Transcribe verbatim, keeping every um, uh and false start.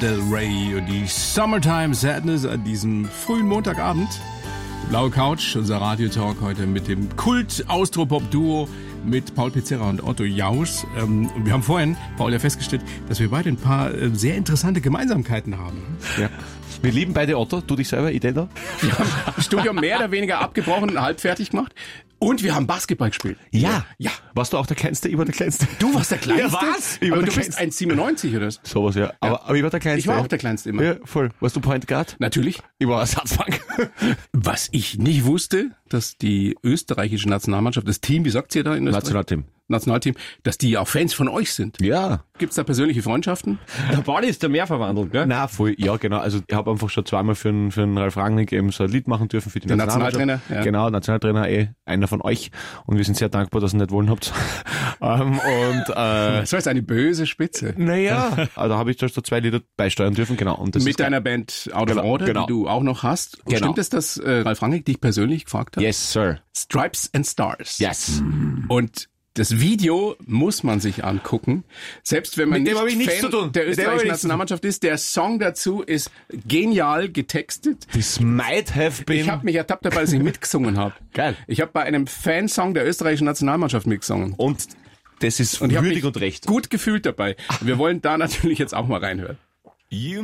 Del Rey und die Summertime Sadness an diesem frühen Montagabend. Die Blaue Couch, unser Radiotalk heute mit dem Kult-Austropop-Duo mit Paul Pizzerra und Otto Jausch. Und wir haben vorhin, Paul, ja festgestellt, dass wir beide ein paar sehr interessante Gemeinsamkeiten haben. Ja. Wir lieben beide Otto, du dich selber, ich den da. Wir haben das Studium mehr oder weniger abgebrochen, halb fertig gemacht. Und wir haben Basketball gespielt. Ja. Ja. Warst du auch der Kleinste? Ich war der Kleinste. Du warst der Kleinste? Ja, was? Ich war Aber der du bist Kleinste. eins Komma siebenundneunzig oder so. Sowas, ja. Aber, aber ich war der Kleinste. Ich war auch der Kleinste immer. Ja, voll. Warst du Point Guard? Natürlich. Ich war Ersatzbank. Was ich nicht wusste, dass die österreichische Nationalmannschaft, das Team, wie sagt ihr da in Österreich? Nationalteam. Nationalteam, dass die auch Fans von euch sind. Ja. Gibt's da persönliche Freundschaften? Der Pauli ist da mehr verwandelt, gell? Na, voll. Ja, genau. Also ich habe einfach schon zweimal für den, für den Ralf Rangnick eben so ein Lied machen dürfen für die Der Nationalmannschaft. Nationaltrainer, ja. Genau, Nationaltrainer, eh, einer von euch. Und wir sind sehr dankbar, dass ihr nicht wollen habt. ähm, und äh, Das war jetzt eine böse Spitze. naja, also da habe ich da so zwei Lieder beisteuern dürfen, genau. Und das Mit ist geil. deiner Band Out of Genau, Order, genau. die du auch noch hast. Genau. Stimmt es, dass äh, Ralf Rangnick dich persönlich gefragt hat? Yes, sir. Stripes and Stars. Yes. Und das Video muss man sich angucken. Selbst wenn man Mit dem nicht hab ich nichts Fan zu tun. der Mit dem hab ich österreichischen nichts zu tun. Nationalmannschaft ist. Der Song dazu ist genial getextet. This might have been. Ich habe mich ertappt dabei, dass ich mitgesungen habe. Geil. Ich habe bei einem Fansong der österreichischen Nationalmannschaft mitgesungen. Und das ist Und ich habe würdig mich und recht. gut gefühlt dabei. Wir wollen da natürlich jetzt auch mal reinhören. You